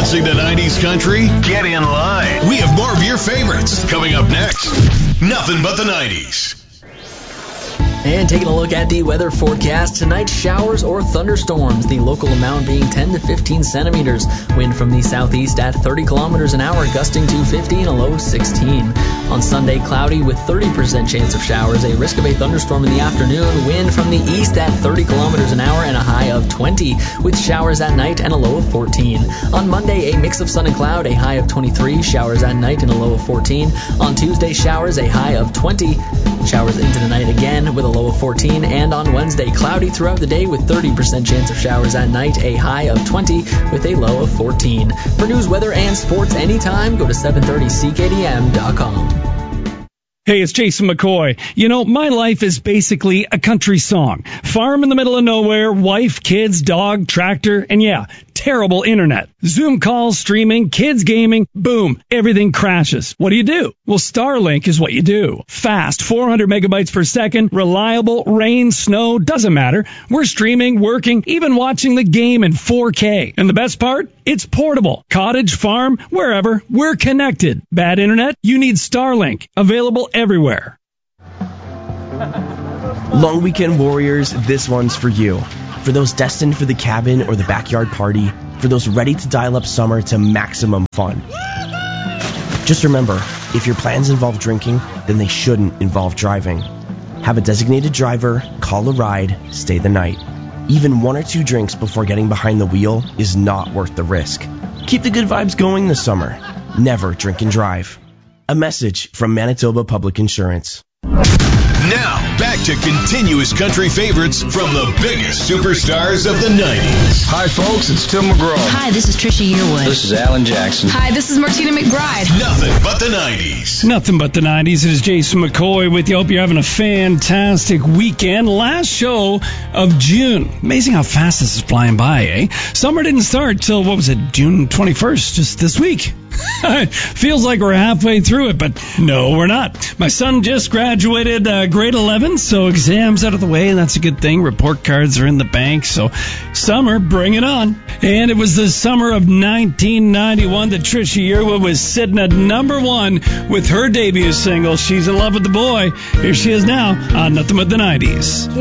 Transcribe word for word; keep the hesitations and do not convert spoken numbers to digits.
Dancing to nineties country? Get in line. We have more of your favorites coming up next. Nothing but the nineties. And taking a look at the weather forecast, tonight showers or thunderstorms, the local amount being ten to fifteen centimeters. Wind from the southeast at thirty kilometers an hour, gusting to fifty and a low sixteen. On Sunday, cloudy with thirty percent chance of showers, a risk of a thunderstorm in the afternoon. Wind from the east at thirty kilometers an hour and a high of twenty, with showers at night and a low of fourteen. On Monday, a mix of sun and cloud, a high of twenty-three, showers at night and a low of fourteen. On Tuesday, showers, a high of twenty, showers into the night again with a low of fourteen. And on Wednesday, cloudy throughout the day with thirty percent chance of showers at night, a high of twenty with a low of fourteen. For news, weather, and sports anytime, go to seven thirty C K D M dot com. Hey, it's Jason McCoy. You know, my life is basically a country song. Farm in the middle of nowhere, wife, kids, dog, tractor, and yeah, terrible internet. Zoom calls, streaming, kids gaming, boom, everything crashes. What do you do? Well, Starlink is what you do. Fast, four hundred megabytes per second, reliable, rain, snow, doesn't matter. We're streaming, working, even watching the game in four K. And the best part? It's portable. Cottage, farm, wherever, we're connected. Bad internet? You need Starlink. Available everywhere. Long weekend warriors, this one's for you. For those destined for the cabin or the backyard party, for those ready to dial up summer to maximum fun. Just remember, if your plans involve drinking, then they shouldn't involve driving. Have a designated driver, call a ride, stay the night. Even one or two drinks before getting behind the wheel is not worth the risk. Keep the good vibes going this summer. Never drink and drive. A message from Manitoba Public Insurance. Now, back to continuous country favorites from the biggest superstars of the nineties. Hi, folks, it's Tim McGraw. Hi, this is Trisha Yearwood. This is Alan Jackson. Hi, this is Martina McBride. Nothing but the nineties. Nothing but the nineties. It is Jason McCoy with you. Hope you're having a fantastic weekend. Last show of June. Amazing how fast this is flying by, eh? Summer didn't start till, what was it, June twenty-first, just this week. Feels like we're halfway through it, but no, we're not. My son just graduated uh, grade eleven, so exams out of the way, and that's a good thing. Report cards are in the bank, so summer, bring it on. And it was the summer of nineteen ninety-one that Trisha Yearwood was sitting at number one with her debut single, She's in Love with the Boy. Here she is now on Nothing But the nineties.